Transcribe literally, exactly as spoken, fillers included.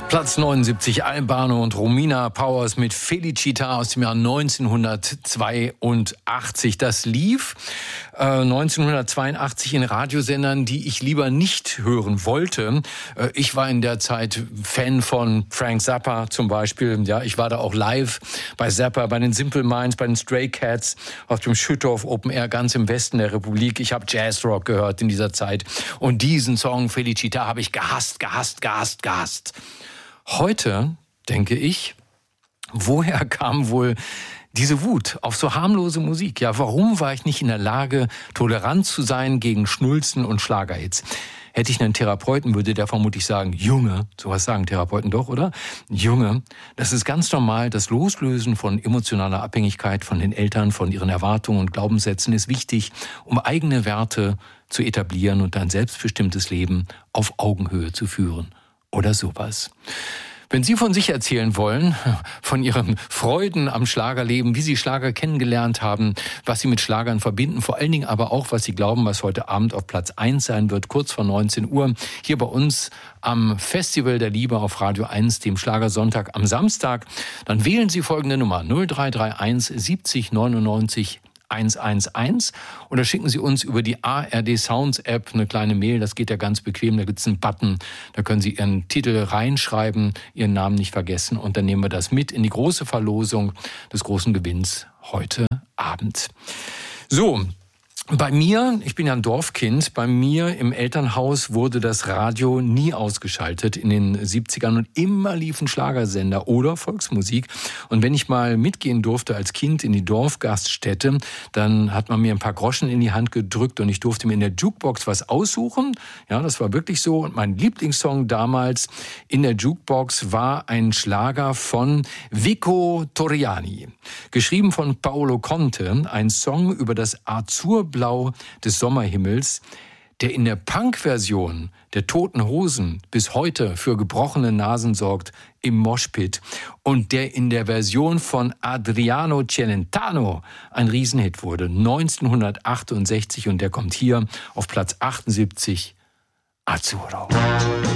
Platz neunundsiebzig, Albano und Romina Powers mit Felicita aus dem Jahr neunzehnhundertzweiundachtzig. Das lief äh, neunzehnhundertzweiundachtzig in Radiosendern, die ich lieber nicht hören wollte. Äh, ich war in der Zeit Fan von Frank Zappa zum Beispiel. Ja, ich war da auch live bei Zappa, bei den Simple Minds, bei den Stray Cats auf dem Schüttorf Open Air ganz im Westen der Republik. Ich habe Jazzrock gehört in dieser Zeit. Und diesen Song Felicita habe ich gehasst, gehasst, gehasst, gehasst. Heute denke ich, woher kam wohl diese Wut auf so harmlose Musik? Ja, warum war ich nicht in der Lage, tolerant zu sein gegen Schnulzen und Schlagerhits? Hätte ich einen Therapeuten, würde der vermutlich sagen, Junge, sowas sagen Therapeuten doch, oder? Junge, das ist ganz normal, das Loslösen von emotionaler Abhängigkeit von den Eltern, von ihren Erwartungen und Glaubenssätzen ist wichtig, um eigene Werte zu etablieren und ein selbstbestimmtes Leben auf Augenhöhe zu führen. Oder sowas. Wenn Sie von sich erzählen wollen, von Ihren Freuden am Schlagerleben, wie Sie Schlager kennengelernt haben, was Sie mit Schlagern verbinden, vor allen Dingen aber auch, was Sie glauben, was heute Abend auf Platz eins sein wird, kurz vor neunzehn Uhr, hier bei uns am Festival der Liebe auf Radio eins, dem Schlagersonntag am Samstag, dann wählen Sie folgende Nummer null drei drei eins siebzig neunundneunzig hundertzehn oder schicken Sie uns über die A R D Sounds App eine kleine Mail, das geht ja ganz bequem, da gibt es einen Button, da können Sie Ihren Titel reinschreiben, Ihren Namen nicht vergessen und dann nehmen wir das mit in die große Verlosung des großen Gewinns heute Abend. So, bei mir, ich bin ja ein Dorfkind, bei mir im Elternhaus wurde das Radio nie ausgeschaltet in den siebzigern und immer liefen Schlagersender oder Volksmusik. Und wenn ich mal mitgehen durfte als Kind in die Dorfgaststätte, dann hat man mir ein paar Groschen in die Hand gedrückt und ich durfte mir in der Jukebox was aussuchen. Ja, das war wirklich so. Und mein Lieblingssong damals in der Jukebox war ein Schlager von Vico Torriani. Geschrieben von Paolo Conte, ein Song über das Azurblau des Sommerhimmels, der in der Punk-Version der Toten Hosen bis heute für gebrochene Nasen sorgt im Moshpit und der in der Version von Adriano Celentano ein Riesenhit wurde, neunzehnhundertachtundsechzig, und der kommt hier auf Platz achtundsiebzig, Azzurro.